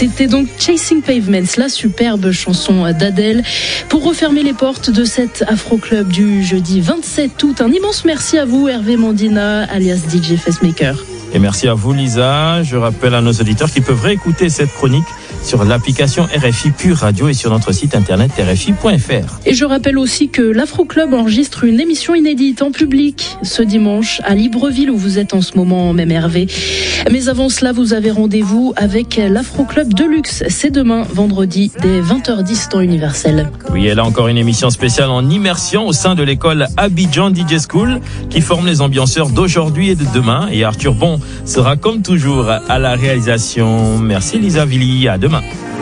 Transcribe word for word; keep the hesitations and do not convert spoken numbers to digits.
C'était donc Chasing Pavements, la superbe chanson d'Adèle. Pour refermer les portes de cet Afro-Club du jeudi vingt-sept août, un immense merci à vous, Hervé Mandina, alias D J Facemaker. Et merci à vous, Lisa. Je rappelle à nos auditeurs qu'ils peuvent réécouter cette chronique sur l'application R F I Pure Radio et sur notre site internet R F I point F R. Et je rappelle aussi que l'Afro-Club enregistre une émission inédite en public ce dimanche à Libreville où vous êtes en ce moment, même Hervé. Mais avant cela, vous avez rendez-vous avec l'Afro-Club Deluxe. C'est demain, vendredi, dès vingt heures dix, temps universel. Oui, elle a encore une émission spéciale en immersion au sein de l'école Abidjan D J School qui forme les ambianceurs d'aujourd'hui et de demain. Et Arthur Bon sera comme toujours à la réalisation. Merci Lisa Villy, à demain.